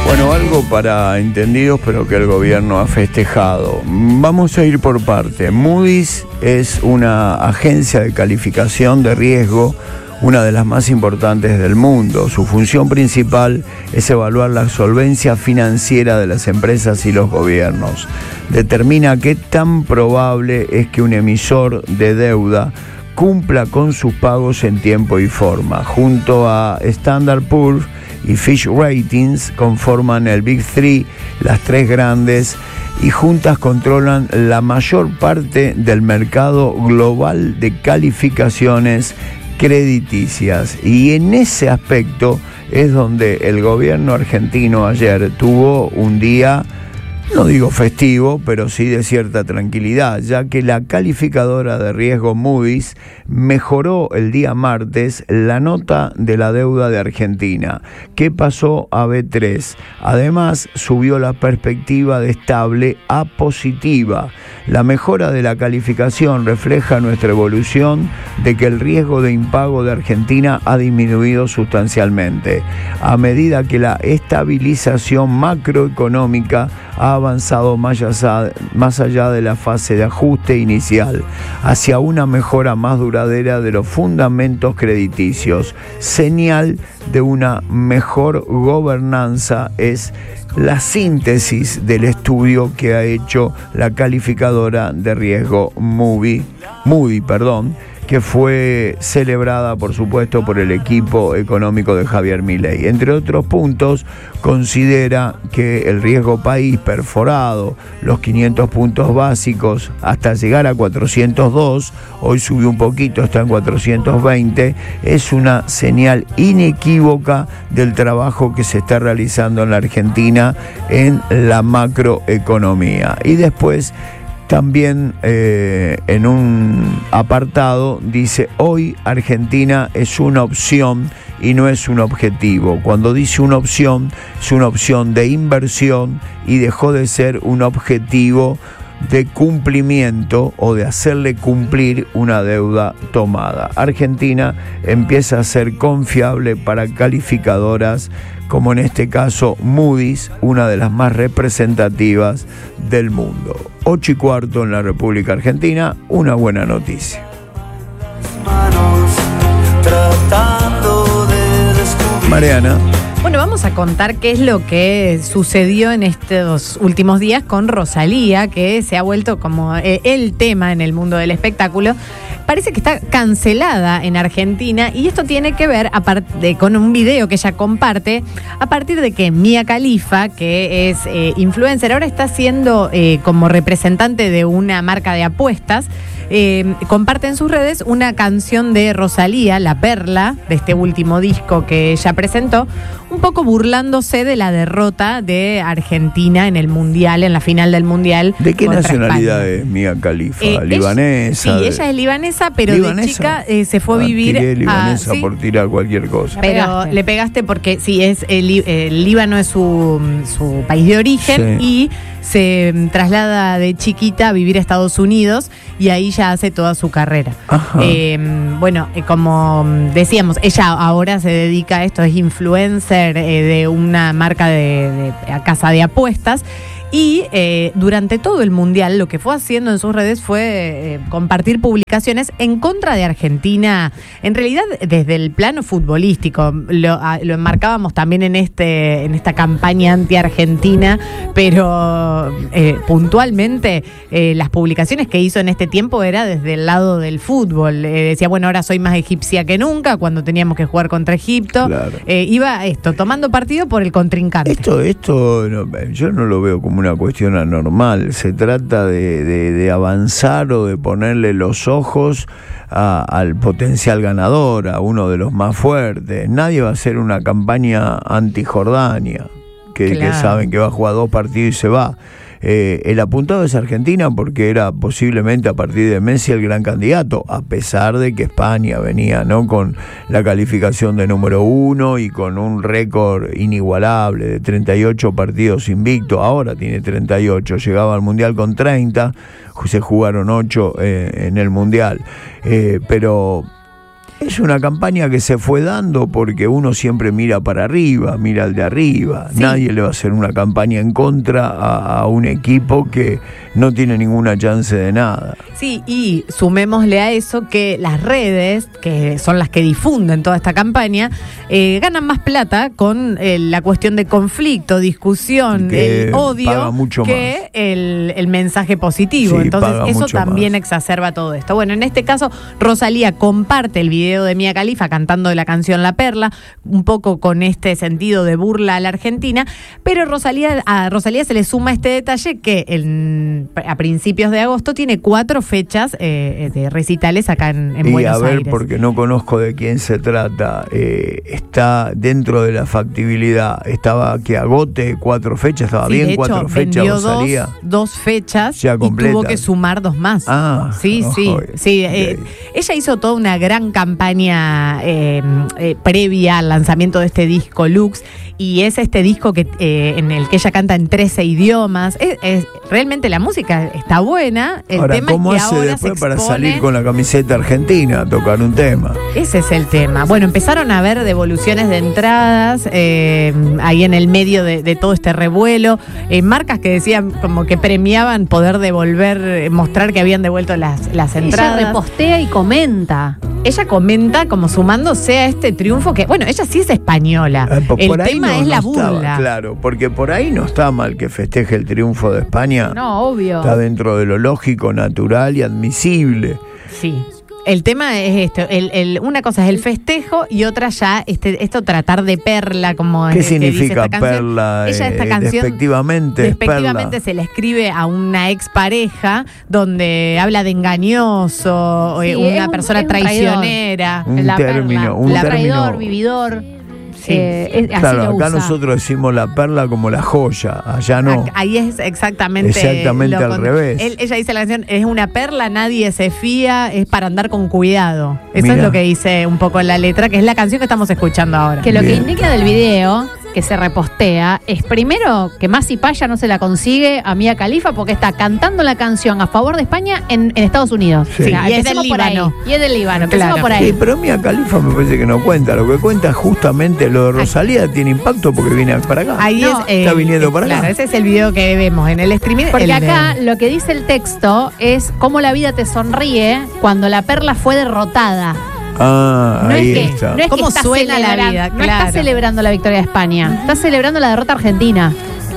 Bueno, algo para entendidos, pero que el gobierno ha festejado. Vamos a ir por parte. Moody's es una agencia de calificación de riesgo, una de las más importantes del mundo. Su función principal es evaluar la solvencia financiera de las empresas y los gobiernos. Determina qué tan probable es que un emisor de deuda cumpla con sus pagos en tiempo y forma. Junto a Standard & Poor's y Fitch Ratings conforman el Big Three, las tres grandes, y juntas controlan la mayor parte del mercado global de calificaciones crediticias. Y en ese aspecto es donde el gobierno argentino ayer tuvo un día, no digo festivo, pero sí de cierta tranquilidad, ya que la calificadora de riesgo Moody's mejoró el día martes la nota de la deuda de Argentina, que pasó a B3. Además, subió la perspectiva de estable a positiva. La mejora de la calificación refleja nuestra evolución de que el riesgo de impago de Argentina ha disminuido sustancialmente, a medida que la estabilización macroeconómica ha avanzado más allá de la fase de ajuste inicial, hacia una mejora más duradera de los fundamentos crediticios. Señal de una mejor gobernanza es la síntesis del estudio que ha hecho la calificadora de riesgo Moody, que fue celebrada, por supuesto, por el equipo económico de Javier Milei. Entre otros puntos, considera que el riesgo país perforado los 500 puntos básicos hasta llegar a 402, hoy subió un poquito, está en 420, es una señal inequívoca del trabajo que se está realizando en la Argentina en la macroeconomía. Y después, también en un apartado dice: hoy Argentina es una opción y no es un objetivo. Cuando dice una opción, es una opción de inversión y dejó de ser un objetivo de cumplimiento o de hacerle cumplir una deuda tomada. Argentina empieza a ser confiable para calificadoras como en este caso Moody's, una de las más representativas del mundo. 8:15 en la República Argentina, una buena noticia. Mariana. Bueno, vamos a contar qué es lo que sucedió en estos últimos días con Rosalía, que se ha vuelto como el tema en el mundo del espectáculo. Parece que está cancelada en Argentina y esto tiene que ver con un video que ella comparte a partir de que Mia Khalifa, que es influencer, ahora está siendo como representante de una marca de apuestas. Comparte en sus redes una canción de Rosalía, La Perla, de este último disco que ella presentó, un poco burlándose de la derrota de Argentina en el Mundial, en la final del Mundial. ¿De qué nacionalidad España es Mia Khalifa? ¿Libanesa? Sí, ella es libanesa, pero ¿libanesa? De chica se fue a vivir libanesa ¿sí? por tirar cualquier cosa. Pero le pegaste porque sí, el Líbano es su país de origen, sí. Y se traslada de chiquita a vivir a Estados Unidos y ahí ya hace toda su carrera. Bueno, como decíamos, ella ahora se dedica a esto, es influencer de una marca de casa de apuestas. Y durante todo el Mundial lo que fue haciendo en sus redes fue compartir publicaciones en contra de Argentina, en realidad desde el plano futbolístico. Lo enmarcábamos también en esta campaña anti-argentina, pero puntualmente las publicaciones que hizo en este tiempo era desde el lado del fútbol. Decía, bueno, ahora soy más egipcia que nunca, cuando teníamos que jugar contra Egipto. Claro. Iba tomando partido por el contrincante. Esto yo no lo veo como una cuestión anormal. Se trata de avanzar o de ponerle los ojos al potencial ganador, a uno de los más fuertes. Nadie va a hacer una campaña anti-Jordania, que saben que va a jugar 2 partidos y se va. El apuntado es Argentina porque era posiblemente a partir de Messi el gran candidato, a pesar de que España venía, ¿no?, con la calificación de número 1 y con un récord inigualable de 38 partidos invicto. Ahora tiene 38, llegaba al Mundial con 30, se jugaron 8 en el Mundial, pero Es una campaña que se fue dando porque uno siempre mira para arriba, mira al de arriba. Sí. Nadie le va a hacer una campaña en contra a un equipo que no tiene ninguna chance de nada. Sí, y sumémosle a eso que las redes, que son las que difunden toda esta campaña, ganan más plata con la cuestión de conflicto, discusión, el odio, que el mensaje positivo. Sí, entonces eso también exacerba todo esto. Bueno, en este caso Rosalía comparte el video de Mia Khalifa cantando de la canción La Perla, un poco con este sentido de burla a la Argentina, pero a Rosalía se le suma este detalle que a principios de agosto tiene 4 fechas de recitales acá en Buenos Aires. Y a ver, porque no conozco de quién se trata, está dentro de la factibilidad, estaba que agote 4 fechas, estaba sí, bien, de 4 hecho, fechas Rosalía. Dos fechas ya y tuvo que sumar 2 más. Sí. Ella hizo toda una gran campaña previa al lanzamiento de este disco Lux, y es este disco en el que ella canta en 13 idiomas. Realmente la música está buena. El tema ¿cómo es que hace ahora después para salir con la camiseta argentina a tocar un tema? Ese es el tema. Bueno, empezaron a haber devoluciones de entradas ahí en el medio de todo este revuelo. Marcas que decían como que premiaban poder devolver, mostrar que habían devuelto las entradas. Ella repostea y comenta. Ella comenta como sumándose a este triunfo que, bueno, ella sí es española. El tema es la burla. Claro, porque por ahí no está mal que festeje el triunfo de España. No, obvio. Está dentro de lo lógico, natural y admisible. Sí. El tema es esto, una cosa es el festejo y otra ya esto tratar de perla, como ¿qué significa dice perla? Esta canción despectivamente se le escribe a una expareja donde habla de engañoso, una persona traicionera. Un término, traidor, vividor. Sí. Claro, acá nosotros decimos la perla como la joya, allá no. Ahí es exactamente al revés. Ella dice la canción, es una perla, nadie se fía, es para andar con cuidado. Eso es lo que dice un poco en la letra, que es la canción que estamos escuchando ahora. Que lo que indica del video, que se repostea, es primero que Masi Paya no se la consigue a Mia Khalifa porque está cantando la canción a favor de España en Estados Unidos. Sí. O sea, y es del Líbano. Y es del Líbano, claro. por ahí. Sí, pero Mia Khalifa me parece que no cuenta. Lo que cuenta es justamente lo de Rosalía tiene impacto porque viene para acá. Está viniendo para acá. Claro, ese es el video que vemos en el streaming. Porque acá lo que dice el texto es cómo la vida te sonríe cuando la perla fue derrotada. Ahí está. No es ¿Cómo que suena la vida? No está celebrando la victoria de España, está celebrando la derrota argentina.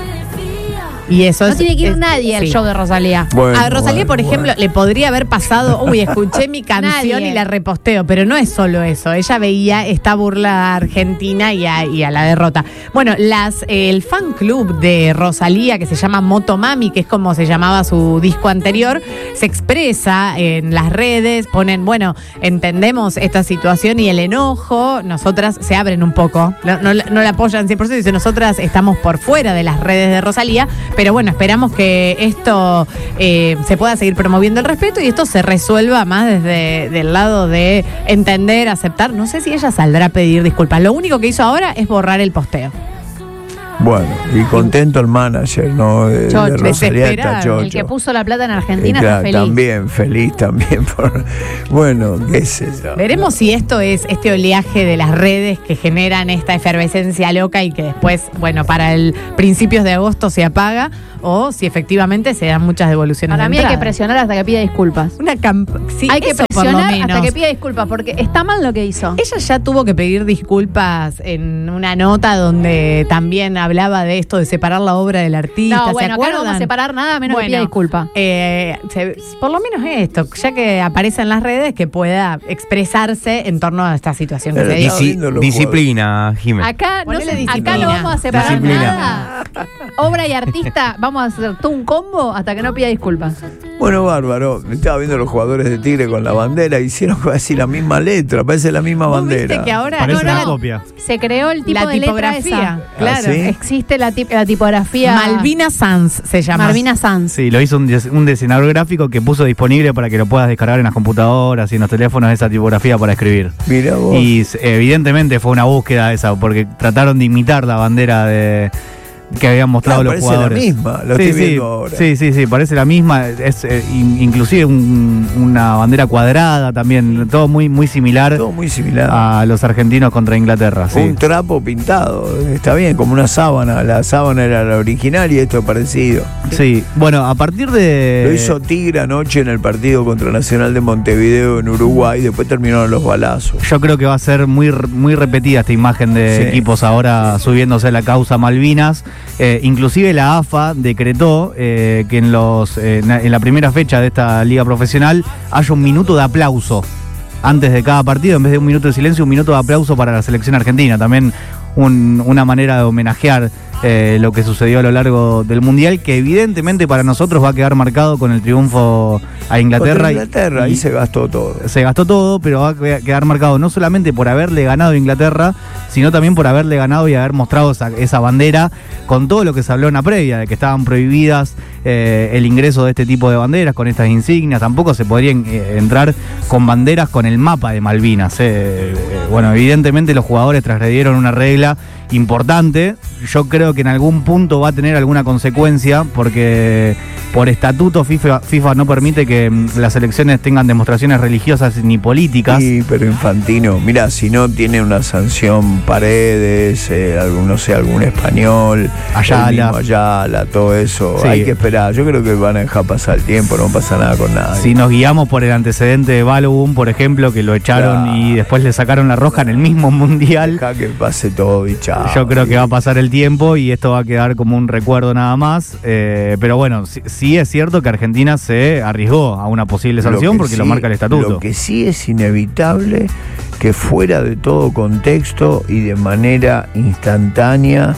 Y eso no tiene que ir nadie al show de Rosalía. A Rosalía, por ejemplo, le podría haber pasado, escuché mi canción y la reposteo, pero no es solo eso. Ella veía esta burla a Argentina y a la derrota. Bueno, el fan club de Rosalía, que se llama Motomami, que es como se llamaba su disco anterior, se expresa en las redes, ponen, entendemos esta situación y el enojo, nosotras se abren un poco, no la apoyan 100%, dicen, nosotras estamos por fuera de las redes de Rosalía, pero bueno, esperamos que esto se pueda seguir promoviendo el respeto y esto se resuelva más desde el lado de entender, aceptar. No sé si ella saldrá a pedir disculpas. Lo único que hizo ahora es borrar el posteo. Bueno, y contento el manager, ¿no? De Rosalía está chocho. El que puso la plata en Argentina está feliz. Feliz también. Bueno, qué es eso. Veremos si esto es este oleaje de las redes que generan esta efervescencia loca y que después, para el principios de agosto se apaga, o si efectivamente se dan muchas devoluciones. Para mí hay que presionar hasta que pida disculpas. Sí, hay que presionar hasta que pida disculpas, porque está mal lo que hizo. Ella ya tuvo que pedir disculpas en una nota donde también hablaba de esto de separar la obra del artista. No, acá no vamos a separar nada menos que pida disculpas. Por lo menos esto, ya que aparece en las redes, que pueda expresarse en torno a esta situación que se dio. Disciplina, Jiménez. Acá no vamos a separar nada. Obra y artista, vamos a hacer todo un combo hasta que no pida disculpas. Bueno, bárbaro. Estaba viendo los jugadores de Tigre con la bandera, hicieron casi la misma letra, parece la misma bandera. ¿Viste que ahora parece una copia? Se creó el tipo de letra esa. Claro, ¿sí? Existe la tipografía. Malvina Sanz se llama. Malvina Sanz. Sí, lo hizo un diseñador gráfico que puso disponible para que lo puedas descargar en las computadoras y en los teléfonos esa tipografía para escribir. Mirá vos. Y evidentemente fue una búsqueda esa, porque trataron de imitar la bandera que habían mostrado los jugadores. Parece la misma, lo estoy viendo ahora. Sí, parece la misma. Es inclusive una bandera cuadrada también, todo muy similar. Todo muy similar a los argentinos contra Inglaterra. Un trapo pintado, está bien, como una sábana. La sábana era la original y esto es parecido. Sí, bueno, a partir de... Lo hizo Tigre anoche en el partido contra Nacional de Montevideo en Uruguay, después terminaron los balazos. Yo creo que va a ser muy repetida esta imagen de equipos ahora subiéndose a la causa Malvinas. Inclusive la AFA decretó que en la primera fecha de esta liga profesional haya un minuto de aplauso antes de cada partido, en vez de un minuto de silencio, un minuto de aplauso para la selección argentina. También una manera de homenajear lo que sucedió a lo largo del Mundial, que evidentemente para nosotros va a quedar marcado con el triunfo a Inglaterra. Ahí se gastó todo. Se gastó todo, pero va a quedar marcado no solamente por haberle ganado a Inglaterra, sino también por haberle ganado y haber mostrado esa bandera, con todo lo que se habló en la previa, de que estaban prohibidas el ingreso de este tipo de banderas, con estas insignias. Tampoco se podrían entrar con banderas con el mapa de Malvinas. Bueno, evidentemente los jugadores transgredieron una regla importante. Yo creo que en algún punto va a tener alguna consecuencia, porque por estatuto FIFA no permite que las selecciones tengan demostraciones religiosas ni políticas. Sí, pero Infantino, mira, si no tiene una sanción Paredes, algún español, Ayala, todo eso, hay que esperar. Yo creo que van a dejar pasar el tiempo, no pasa nada con nada. Si nos guiamos por el antecedente de Balogun, por ejemplo, que lo echaron y después le sacaron la roja en el mismo Mundial. Deja que pase todo y chao. Yo creo que va a pasar el tiempo y esto va a quedar como un recuerdo nada más. Pero bueno, sí es cierto que Argentina se arriesgó a una posible sanción porque lo marca el estatuto. Lo que sí es inevitable, que fuera de todo contexto y de manera instantánea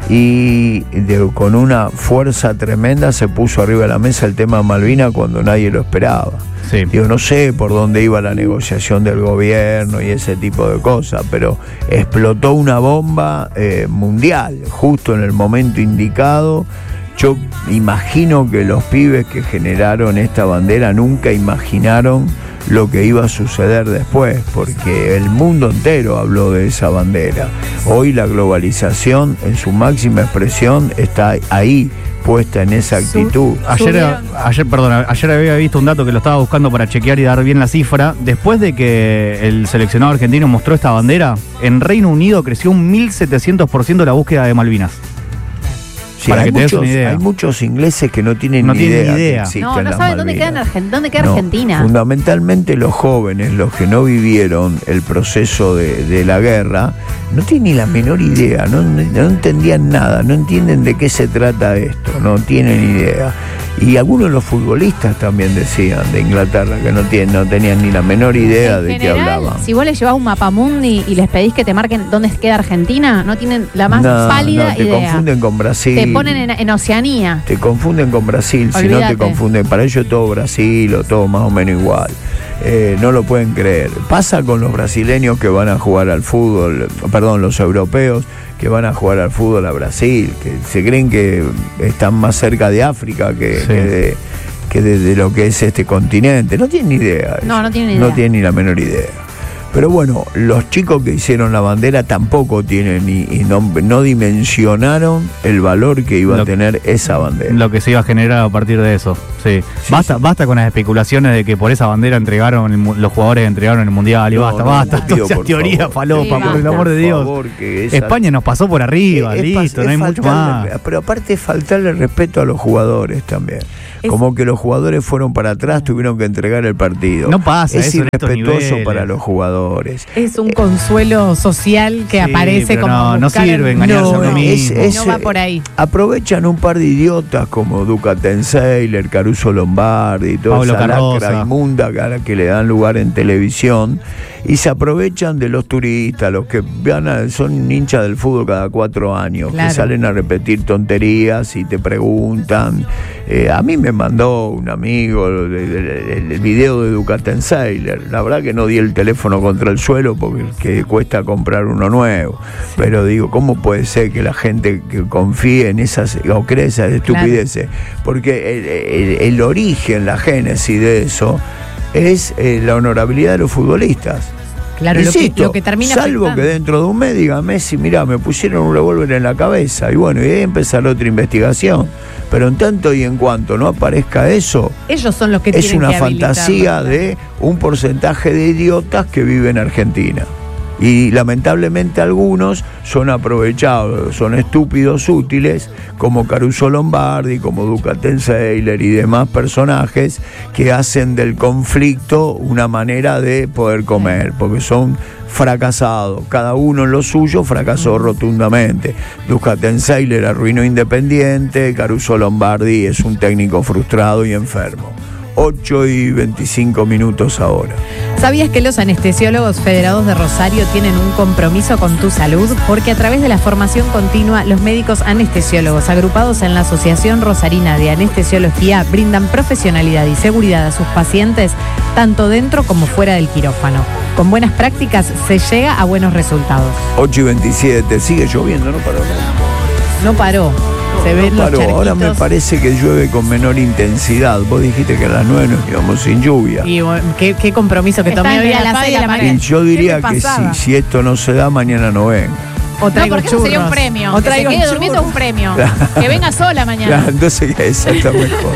y con una fuerza tremenda se puso arriba de la mesa el tema Malvinas cuando nadie lo esperaba. Sí. Digo, no sé por dónde iba la negociación del gobierno y ese tipo de cosas, pero explotó una bomba mundial justo en el momento indicado. Yo imagino que los pibes que generaron esta bandera nunca imaginaron lo que iba a suceder después, porque el mundo entero habló de esa bandera. Hoy la globalización en su máxima expresión está ahí, puesta en esa actitud. Ayer había visto un dato que lo estaba buscando para chequear y dar bien la cifra. Después de que el seleccionado argentino mostró esta bandera, en Reino Unido creció un 1700% la búsqueda de Malvinas. Sí, para que te des una idea. Hay muchos ingleses que no tienen ni idea. No saben dónde queda Argentina. Fundamentalmente los jóvenes, los que no vivieron el proceso de la guerra, no tienen ni la menor idea, no entendían nada, no entienden de qué se trata esto, no tienen idea. Y algunos de los futbolistas también decían de Inglaterra que no tenían ni la menor idea de qué hablaban. Si vos les llevás un mapamundi y les pedís que te marquen dónde queda Argentina, no tienen la más pálida idea. Te confunden con Brasil. Te ponen en Oceanía. Te confunden con Brasil. Olvídate. Si no te confunden, para ellos todo Brasil o todo más o menos igual. No lo pueden creer. Pasa con los brasileños que van a jugar al fútbol, los europeos que van a jugar al fútbol a Brasil, que se creen que están más cerca de África que de lo que es este continente. No tienen ni idea. No tienen ni idea. No tienen ni la menor idea. Pero bueno, los chicos que hicieron la bandera tampoco tienen no dimensionaron el valor que iba a tener esa bandera. Lo que se iba a generar a partir de eso. Sí. Basta con las especulaciones de que por esa bandera los jugadores entregaron el Mundial y basta. Esa teoría falopa, por el amor de Dios. España nos pasó por arriba, listo, no hay mucho más. Pero aparte es faltarle respeto a los jugadores también. Como que los jugadores fueron para atrás, tuvieron que entregar el partido. No pasa, es irrespetuoso para los jugadores. Es un consuelo social que aparece como no sirve engañarse a uno mismo. No va por ahí. Aprovechan un par de idiotas como Duca Tenseiler, Caruso Lombardi, toda esa lacra inmunda que le dan lugar en televisión, y se aprovechan de los turistas, los que son hinchas del fútbol cada 4 años, que salen a repetir tonterías y te preguntan. A mí me mandó un amigo el video de Duca Tenseiler. La verdad que no di el teléfono contra el suelo porque cuesta comprar uno nuevo. Sí. Pero digo, ¿cómo puede ser que la gente que confíe en esas o cree esas estupideces? Porque el origen, la génesis de eso es la honorabilidad de los futbolistas, Claro, Insisto, lo que termina salvo afectando. que dentro de un mes diga Messi, mirá, me pusieron un revólver en la cabeza, y bueno, y ahí empezar otra investigación. Pero en tanto y en cuanto no aparezca eso, Ellos son los que es tienen una que habilitarlo. fantasía de un porcentaje de idiotas que viven en Argentina. Y lamentablemente algunos son aprovechados, son estúpidos útiles, como Caruso Lombardi, como Ducaten Seiler y demás personajes que hacen del conflicto una manera de poder comer, porque son fracasados. Cada uno en lo suyo fracasó rotundamente. Ducaten Seiler arruinó Independiente, Caruso Lombardi es un técnico frustrado y enfermo. 8:25 ahora. ¿Sabías que los anestesiólogos federados de Rosario tienen un compromiso con tu salud? Porque a través de la formación continua, los médicos anestesiólogos agrupados en la Asociación Rosarina de Anestesiología brindan profesionalidad y seguridad a sus pacientes, tanto dentro como fuera del quirófano. Con buenas prácticas se llega a buenos resultados. 8:27, sigue lloviendo, no paró. No paró. Se ven los charquitos. Ahora me parece que llueve con menor intensidad. Vos dijiste que a las 9 nos íbamos sin lluvia. Y bueno, qué compromiso que Está tomé hoy entre a la las espada y 6 de la la pared. mañana. Y yo diría ¿Qué me que pasaba? si esto no se da, mañana no venga. O No, traigo porque eso sería un churros. premio. O Que se traigo quede durmiendo es churros. un premio. Claro. Que venga sola mañana. Claro, entonces esa está mejor.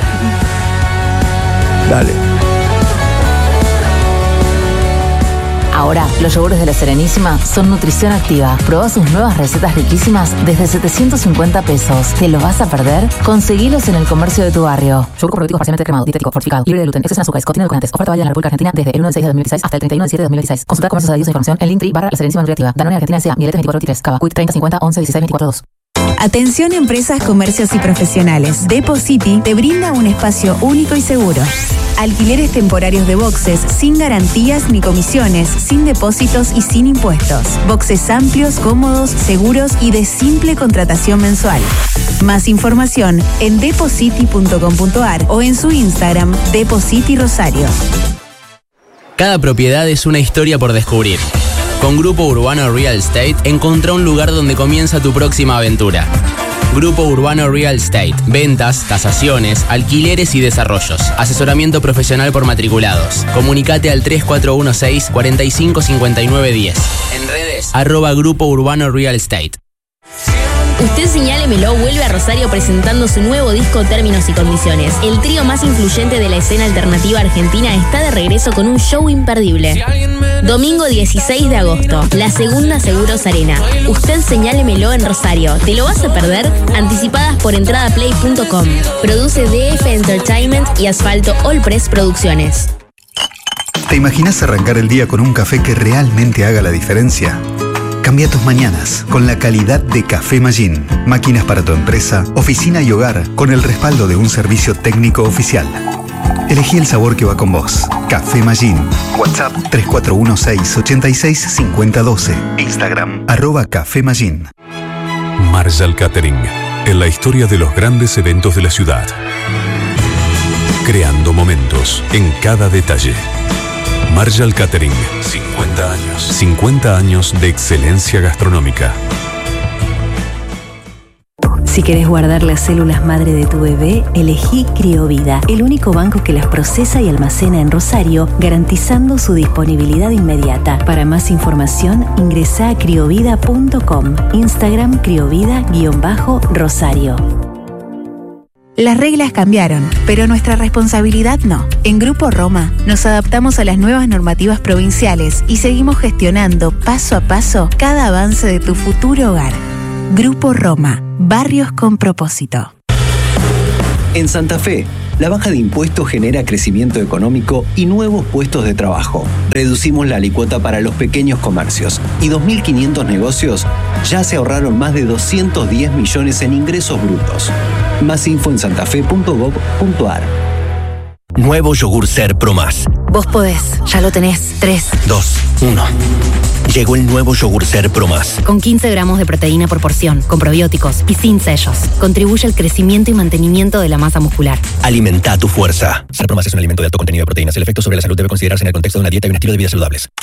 Dale. Ahora, los yogures de La Serenísima son nutrición activa. Probá sus nuevas recetas riquísimas desde 750 pesos. ¿Te los vas a perder? Conseguilos en el comercio de tu barrio. Yogur probiótico parcialmente cremado, dietético, fortificado, libre de gluten, exceso en azúcares, contiene edulcorantes. Oferta válida en la República Argentina desde el 1 de 6 de 2016 hasta el 31 de 7 de 2016. Consulta comercios adheridos e información en Linktree/La Serenísima Nutritiva. Danone Argentina S.A. Miletes 2423. Cava. Quick 30 50 11 16 24 2. Atención empresas, comercios y profesionales. Depot City te brinda un espacio único y seguro. Alquileres temporarios de boxes sin garantías ni comisiones, sin depósitos y sin impuestos. Boxes amplios, cómodos, seguros y de simple contratación mensual. Más información en deposcity.com.ar o en su Instagram Depot City Rosario. Cada propiedad es una historia por descubrir. Con Grupo Urbano Real Estate, encontrá un lugar donde comienza tu próxima aventura. Grupo Urbano Real Estate. Ventas, tasaciones, alquileres y desarrollos. Asesoramiento profesional por matriculados. Comunicate al 3416 455910. En redes, @Grupo Urbano Real Estate. Usted Señálemelo vuelve a Rosario presentando su nuevo disco Términos y Condiciones. El trío más influyente de la escena alternativa argentina está de regreso con un show imperdible. Domingo 16 de agosto, la segunda Seguros Arena. Usted Señálemelo en Rosario. ¿Te lo vas a perder? Anticipadas por entradaplay.com. Produce DF Entertainment y Asfalto All Press Producciones. ¿Te imaginas arrancar el día con un café que realmente haga la diferencia? Cambia tus mañanas con la calidad de Café Magín. Máquinas para tu empresa, oficina y hogar con el respaldo de un servicio técnico oficial. Elegí el sabor que va con vos. Café Magín. WhatsApp 3416-865012. Instagram @Café Magín. Marshall Catering. En la historia de los grandes eventos de la ciudad. Creando momentos en cada detalle. Marshall Catering. 50 años. 50 años de excelencia gastronómica. Si querés guardar las células madre de tu bebé, elegí Criovida, el único banco que las procesa y almacena en Rosario, garantizando su disponibilidad inmediata. Para más información, ingresá a criovida.com, Instagram criovida_Rosario. Las reglas cambiaron, pero nuestra responsabilidad no. En Grupo Roma nos adaptamos a las nuevas normativas provinciales y seguimos gestionando paso a paso cada avance de tu futuro hogar. Grupo Roma, barrios con propósito. En Santa Fe, la baja de impuestos genera crecimiento económico y nuevos puestos de trabajo. Reducimos la alícuota para los pequeños comercios y 2.500 negocios ya se ahorraron más de 210 millones en ingresos brutos. Más info en santafe.gov.ar. Nuevo yogur Ser Pro Más. Vos podés, ya lo tenés. 3, 2, 1. Llegó el nuevo yogur Ser Pro Más. Con 15 gramos de proteína por porción, con probióticos y sin sellos. Contribuye al crecimiento y mantenimiento de la masa muscular. Alimenta tu fuerza. Ser Pro Más es un alimento de alto contenido de proteínas. El efecto sobre la salud debe considerarse en el contexto de una dieta y un estilo de vida saludables.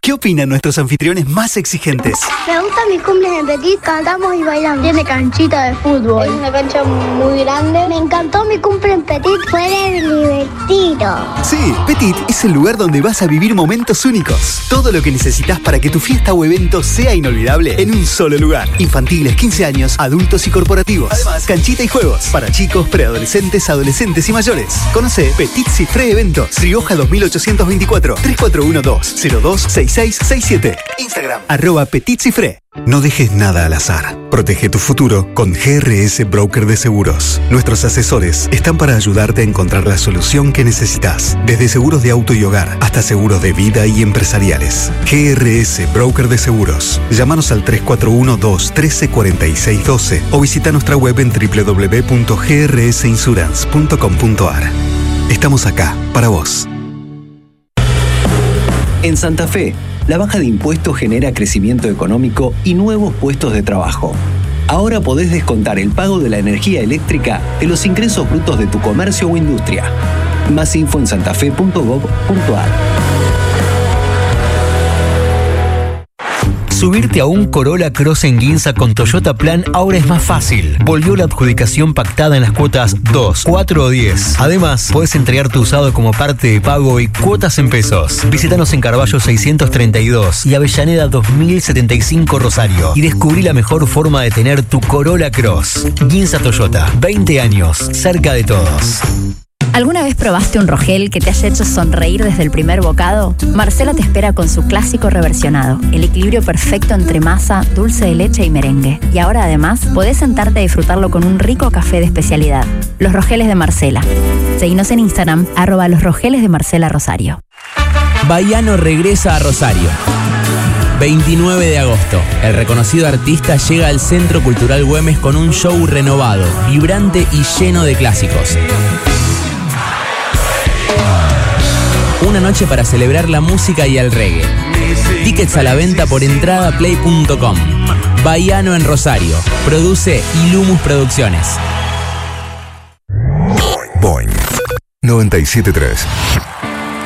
¿Qué opinan nuestros anfitriones más exigentes? Me gusta mi cumple en Petit, cantamos y bailamos. Tiene canchita de fútbol. Es una cancha muy grande. Me encantó mi cumple en Petit, fue divertido. Sí, Petit es el lugar donde vas a vivir momentos únicos. Todo lo que necesitas para que tu fiesta o evento sea inolvidable en un solo lugar. Infantiles, 15 años, adultos y corporativos. Además, canchita y juegos para chicos, preadolescentes, adolescentes y mayores. Conoce Petit Cifré Eventos, Rioja 2824, 3412-026667. Instagram, @PetitCifré. No dejes nada al azar. Protege tu futuro con GRS Broker de Seguros. Nuestros asesores están para ayudarte a encontrar la solución que necesitas. Desde seguros de auto y hogar hasta seguros de vida y empresariales. GRS Broker de Seguros. Llámanos al 341-213-4612 o visita nuestra web en www.grsinsurance.com.ar. Estamos acá para vos. En Santa Fe, la baja de impuestos genera crecimiento económico y nuevos puestos de trabajo. Ahora podés descontar el pago de la energía eléctrica de los ingresos brutos de tu comercio o industria. Más info en santafe.gov.ar. Subirte a un Corolla Cross en Ginza con Toyota Plan ahora es más fácil. Volvió la adjudicación pactada en las cuotas 2, 4 o 10. Además, puedes entregar tu usado como parte de pago y cuotas en pesos. Visítanos en Carballo 632 y Avellaneda 2075 Rosario y descubrí la mejor forma de tener tu Corolla Cross. Ginza Toyota, 20 años, cerca de todos. ¿Alguna vez probaste un Rogel que te haya hecho sonreír desde el primer bocado? Marcela te espera con su clásico reversionado, el equilibrio perfecto entre masa, dulce de leche y merengue. Y ahora además podés sentarte a disfrutarlo con un rico café de especialidad. Los Rogeles de Marcela. Seguinos en Instagram, @los Rogeles de Marcela Rosario. Baiano regresa a Rosario. 29 de agosto, el reconocido artista llega al Centro Cultural Güemes con un show renovado, vibrante y lleno de clásicos. Una noche para celebrar la música y el reggae. Tickets a la venta por entradaplay.com. Baiano en Rosario. Produce Ilumus Producciones. Boing 97.3.